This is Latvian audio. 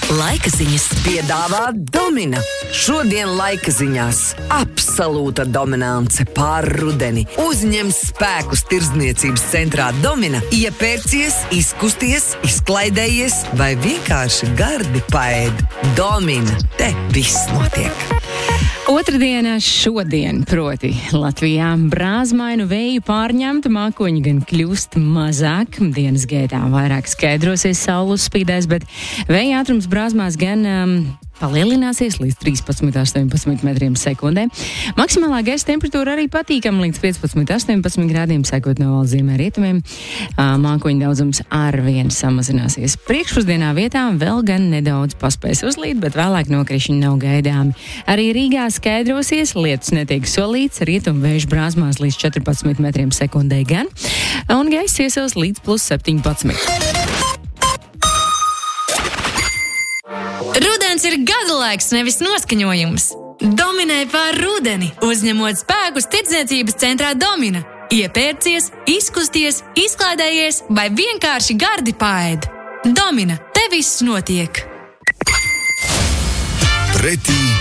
Laika ziņas piedāvā Domina. Šodien laika ziņās absolūta dominance pār rudeni. Uzņem spēkus tirdzniecības centrā Domina, iepērcies, izkusties, izklaidējies vai vienkārši gardi paēd. Domina, te viss notiek. Otrdiena šodien, proti Latvijā brāzmainu vēju pārņemta, mākoņi gan kļūst mazāk, dienas gaitā vairāk skaidrosies, saule uzspīdēs, bet vēja ātrums brāzmās gan palielināsies līdz 13–18 metriem sekundē. Maksimālā gaisa temperatūra arī patīkama līdz 15–18 grādiem, sekot no valsts ziemeļrietumiem. Mākoņu daudzums arvien samazināsies. Priekšpusdienā vietām vēl gan nedaudz paspēs uzlīt, bet vēlāk nokrišņi nav gaidāmi. Arī Rīgā skaidrosies, lietus netiek solīts, rietumu vēju brāzmās līdz 14 metriem sekundē gan, un gaisa iesils līdz +17. Rudens ir gadalaiks, nevis noskaņojums. Dominē pār rudeni, uzņemot spēkus tirdzniecības centrā Domina. Iepērcies, izkusties, izklaidējies vai vienkārši gardi paēd. Domina, te viss notiek. Pretī